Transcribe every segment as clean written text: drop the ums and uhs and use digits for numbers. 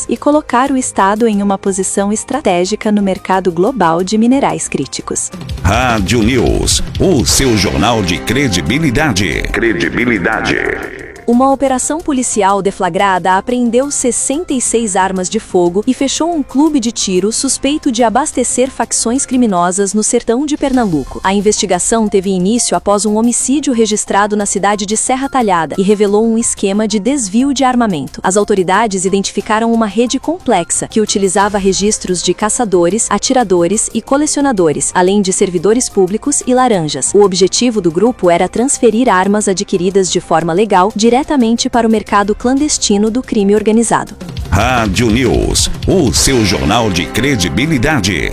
recursos e colocar o Estado em uma posição estratégica no mercado global de minerais críticos. Rádio News, o seu jornal de credibilidade. Uma operação policial deflagrada apreendeu 66 armas de fogo e fechou um clube de tiro suspeito de abastecer facções criminosas no sertão de Pernambuco. A investigação teve início após um homicídio registrado na cidade de Serra Talhada e revelou um esquema de desvio de armamento. As autoridades identificaram uma rede complexa que utilizava registros de caçadores, atiradores e colecionadores, além de servidores públicos e laranjas. O objetivo do grupo era transferir armas adquiridas de forma legal diretamente para o mercado clandestino do crime organizado. Rádio News, o seu jornal de credibilidade.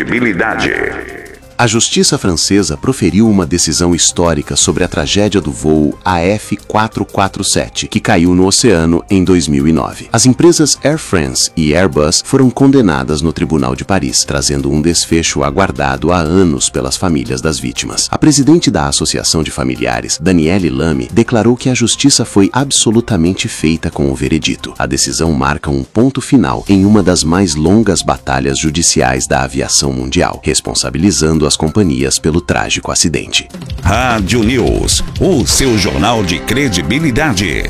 A justiça francesa proferiu uma decisão histórica sobre a tragédia do voo AF447, que caiu no oceano em 2009. As empresas Air France e Airbus foram condenadas no Tribunal de Paris, trazendo um desfecho aguardado há anos pelas famílias das vítimas. A presidente da Associação de Familiares, Danielle Lamy, declarou que a justiça foi absolutamente feita com o veredito. A decisão marca um ponto final em uma das mais longas batalhas judiciais da aviação mundial, responsabilizando as companhias pelo trágico acidente. Rádio News, o seu jornal de credibilidade.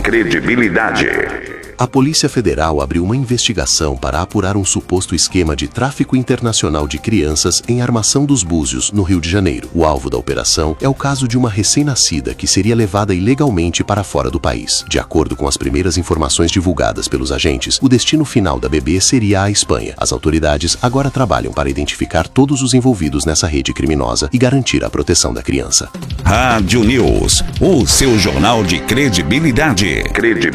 A Polícia Federal abriu uma investigação para apurar um suposto esquema de tráfico internacional de crianças em Armação dos Búzios, no Rio de Janeiro. O alvo da operação é o caso de uma recém-nascida que seria levada ilegalmente para fora do país. De acordo com as primeiras informações divulgadas pelos agentes, o destino final da bebê seria a Espanha. As autoridades agora trabalham para identificar todos os envolvidos nessa rede criminosa e garantir a proteção da criança. Rádio News, o seu jornal de credibilidade.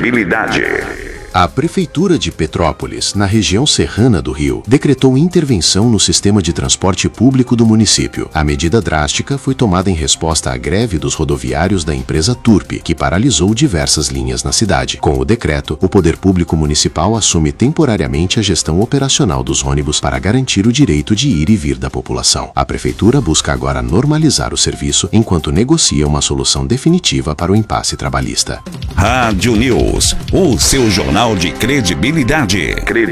A Prefeitura de Petrópolis, na região serrana do Rio, decretou intervenção no sistema de transporte público do município. A medida drástica foi tomada em resposta à greve dos rodoviários da empresa Turp, que paralisou diversas linhas na cidade. Com o decreto, o Poder Público Municipal assume temporariamente a gestão operacional dos ônibus para garantir o direito de ir e vir da população. A Prefeitura busca agora normalizar o serviço enquanto negocia uma solução definitiva para o impasse trabalhista. Rádio News, o seu jornal de credibilidade.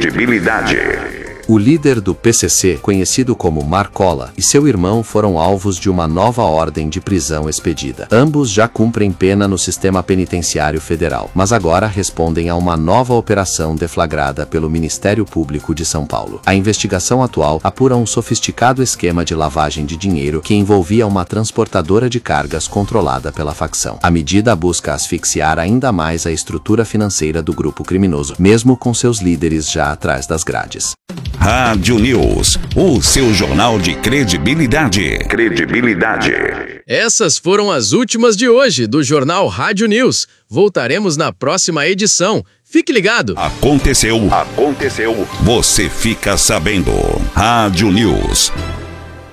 O líder do PCC, conhecido como Marcola, e seu irmão foram alvos de uma nova ordem de prisão expedida. Ambos já cumprem pena no sistema penitenciário federal, mas agora respondem a uma nova operação deflagrada pelo Ministério Público de São Paulo. A investigação atual apura um sofisticado esquema de lavagem de dinheiro que envolvia uma transportadora de cargas controlada pela facção. A medida busca asfixiar ainda mais a estrutura financeira do grupo criminoso, mesmo com seus líderes já atrás das grades. Rádio News, o seu jornal de credibilidade. Essas foram as últimas de hoje do Jornal Rádio News. Voltaremos na próxima edição. Fique ligado. Aconteceu. Você fica sabendo. Rádio News.